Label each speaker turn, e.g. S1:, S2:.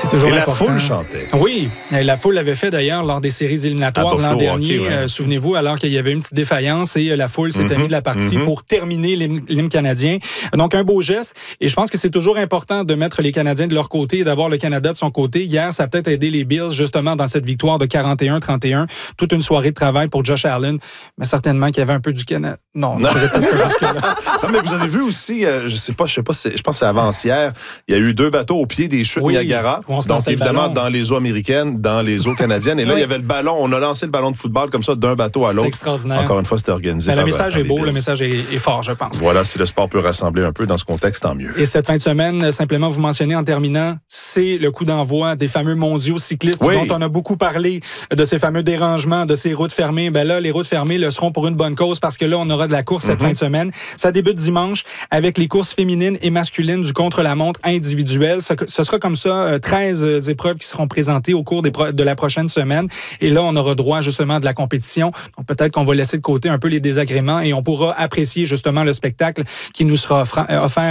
S1: C'est toujours
S2: et
S1: important.
S2: La foule chantait.
S1: Oui, et la foule l'avait fait d'ailleurs lors des séries éliminatoires l'an dernier. Hockey, ouais. Souvenez-vous, alors qu'il y avait une petite défaillance et la foule s'était mis de la partie pour terminer l'hymne canadien. Donc, un beau geste. Et je pense que c'est toujours important de mettre les Canadiens de leur côté et d'avoir le Canada de son côté. Hier, ça a peut-être aidé les Bills justement dans cette victoire de 41-31. Toute une soirée de travail pour Josh Allen. Mais certainement qu'il y avait un peu du Canada. Non.
S2: Non, mais vous avez vu aussi, je pense que c'est avant-hier, il y a eu 2 bateaux au pied des chutes Niagara. Donc, évidemment, dans les eaux américaines, dans les eaux canadiennes. Et là, il y avait le ballon. On a lancé le ballon de football comme ça d'un bateau à l'autre.
S1: C'est extraordinaire.
S2: Encore une fois, c'était organisé.
S1: Le message est beau, le message est fort, je pense.
S2: Voilà, si le sport peut rassembler un peu dans ce contexte, tant mieux.
S1: Et cette fin de semaine, simplement vous mentionnez en terminant, c'est le coup d'envoi des fameux mondiaux cyclistes dont on a beaucoup parlé, de ces fameux dérangements, de ces routes fermées. Ben là, les routes fermées le seront pour une bonne cause parce que là, on aura de la course cette fin de semaine. Ça débute dimanche avec les courses féminines et masculines du contre-la-montre individuel. Ce sera comme ça 13 épreuves qui seront présentées au cours de la prochaine semaine. Et là, on aura droit justement de la compétition. Donc peut-être qu'on va laisser de côté un peu les désagréments et on pourra apprécier justement le spectacle qui nous sera offert